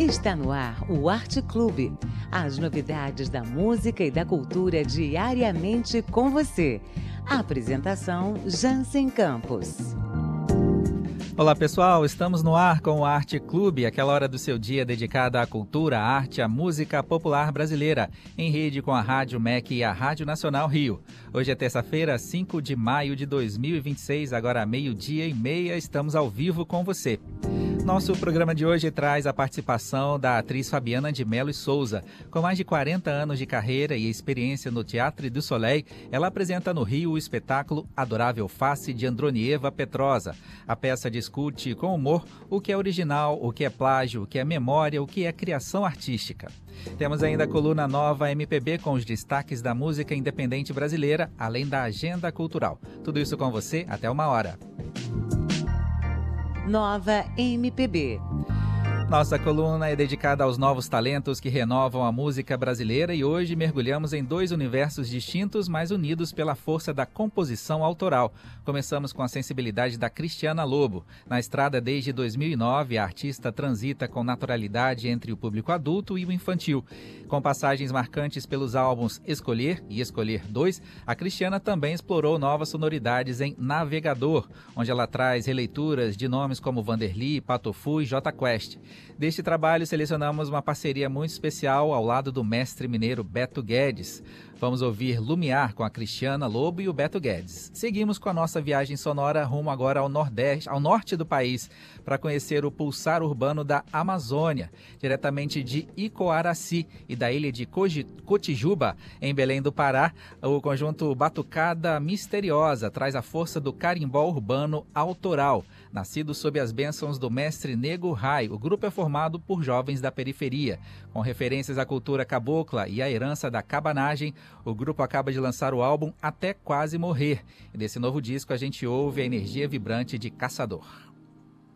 Está no ar o Arte Clube. As novidades da música e da cultura diariamente com você. A apresentação Jansen Campos. Olá pessoal, estamos no ar com o Arte Clube, aquela hora do seu dia dedicada à cultura, à arte, à música popular brasileira, em rede com a Rádio MEC e a Rádio Nacional Rio. Hoje é terça-feira, 5 de maio de 2026, agora 12:30, estamos ao vivo com você. Nosso programa de hoje traz a participação da atriz Fabiana de Mello e Souza. Com mais de 40 anos de carreira e experiência no Teatro du Soleil, ela apresenta no Rio o espetáculo Adorável Face de Andronieva Petrosa. A peça discute com humor o que é original, o que é plágio, o que é memória, o que é criação artística. Temos ainda a coluna Nova MPB com os destaques da música independente brasileira, além da agenda cultural. Tudo isso com você até 1h. Nova MPB. Nossa coluna é dedicada aos novos talentos que renovam a música brasileira e hoje mergulhamos em dois universos distintos, mas unidos pela força da composição autoral. Começamos com a sensibilidade da Cristiana Lobo. Na estrada desde 2009, a artista transita com naturalidade entre o público adulto e o infantil. Com passagens marcantes pelos álbuns Escolher e Escolher 2, a Cristiana também explorou novas sonoridades em Navegador, onde ela traz releituras de nomes como Vanderly, Patofu e Jota Quest. Deste trabalho, selecionamos uma parceria muito especial ao lado do mestre mineiro Beto Guedes. Vamos ouvir Lumiar com a Cristiana Lobo e o Beto Guedes. Seguimos com a nossa viagem sonora rumo agora ao norte do país, para conhecer o pulsar urbano da Amazônia, diretamente de Icoaraci e da ilha de Cotijuba, em Belém do Pará. O conjunto Batucada Misteriosa traz a força do carimbó urbano autoral. Nascido sob as bênçãos do mestre Nego Rai, o grupo é formado por jovens da periferia. Com referências à cultura cabocla e à herança da cabanagem, o grupo acaba de lançar o álbum Até Quase Morrer. E desse novo disco a gente ouve a energia vibrante de Caçador.